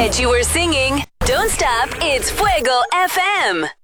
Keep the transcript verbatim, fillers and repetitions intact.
you were singing. Don't stop, it's Fuego F M.